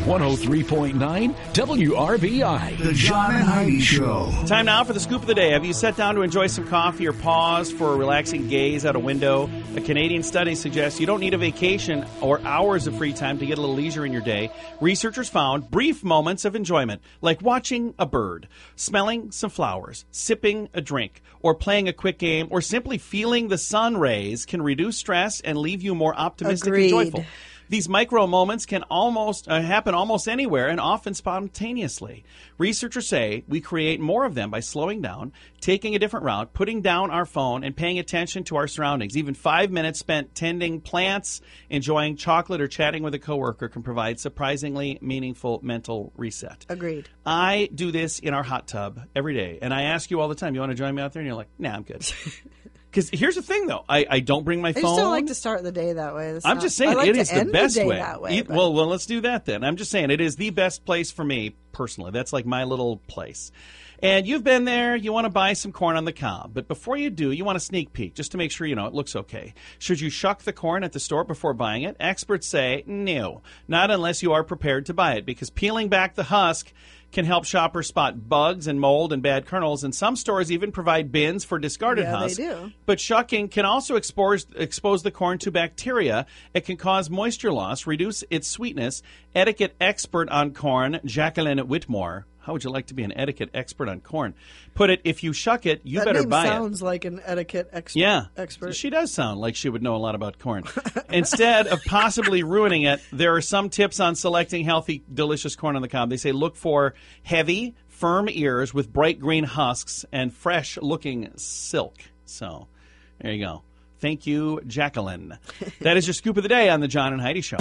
103.9 WRBI. The John and Heidi Show. Time now for the scoop of the day. Have you sat down to enjoy some coffee or paused for a relaxing gaze out a window? A Canadian study suggests you don't need a vacation or hours of free time to get a little leisure in your day. Researchers found brief moments of enjoyment, like watching a bird, smelling some flowers, sipping a drink, or playing a quick game, or simply feeling the sun rays can reduce stress and leave you more optimistic and joyful. These micro moments can happen almost anywhere and often spontaneously. Researchers say we create more of them by slowing down, taking a different route, putting down our phone, and paying attention to our surroundings. Even 5 minutes spent tending plants, enjoying chocolate, or chatting with a coworker can provide surprisingly meaningful mental reset. Agreed. I do this in our hot tub every day, and I ask you all the time, you want to join me out there? And you're like, nah, I'm good. Because here's the thing, though. I don't bring my phone. I just don't like to start the day that way. I'm just saying it is the best way. That way well, let's do that then. I'm just saying it is the best place for me personally. That's like my little place. And you've been there. You want to buy some corn on the cob. But before you do, you want a sneak peek just to make sure, it looks okay. Should you shuck the corn at the store before buying it? Experts say no, not unless you are prepared to buy it, because peeling back the husk can help shoppers spot bugs and mold and bad kernels, and some stores even provide bins for discarded husks. They do. But shucking can also expose the corn to bacteria. It can cause moisture loss, reduce its sweetness. Etiquette expert on corn, Jacqueline Whitmore. How would you like to be an etiquette expert on corn? Put it, if you shuck it, you better buy it. That name sounds like an etiquette expert. Yeah, expert. She does sound like she would know a lot about corn. Instead of possibly ruining it, there are some tips on selecting healthy, delicious corn on the cob. They say look for heavy, firm ears with bright green husks and fresh-looking silk. So, there you go. Thank you, Jacqueline. That is your scoop of the day on the John and Heidi Show.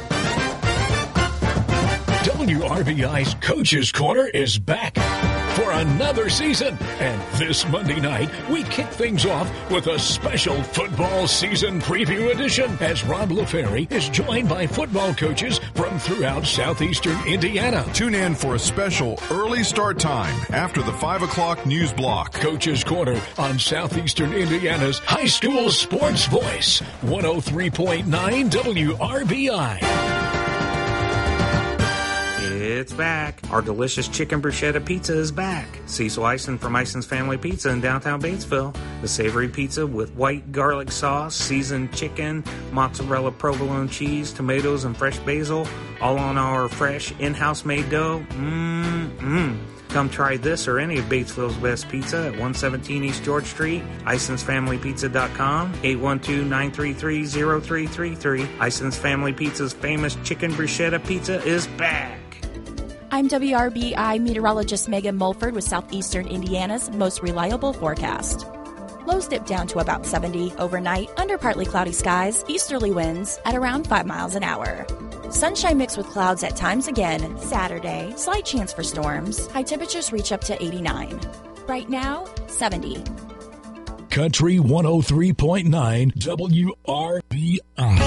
WRBI's Coach's Corner is back for another season. And this Monday night, we kick things off with a special football season preview edition as Rob LaFerry is joined by football coaches from throughout southeastern Indiana. Tune in for a special early start time after the 5 o'clock news block. Coach's Corner on southeastern Indiana's high school sports voice, 103.9 WRBI. It's back. Our delicious chicken bruschetta pizza is back. Cecil Eisen from Eisen's Family Pizza in downtown Batesville. The savory pizza with white garlic sauce, seasoned chicken, mozzarella provolone cheese, tomatoes, and fresh basil, all on our fresh in-house made dough. Come try this or any of Batesville's best pizza at 117 East George Street, IsonsFamilyPizza.com, 812-933-0333. Ison's Family Pizza's famous chicken bruschetta pizza is back. I'm WRBI meteorologist Megan Mulford with Southeastern Indiana's most reliable forecast. Lows dip down to about 70 overnight under partly cloudy skies, easterly winds at around 5 miles an hour. Sunshine mixed with clouds at times again Saturday, slight chance for storms. High temperatures reach up to 89. Right now, 70. Country 103.9 WRBI.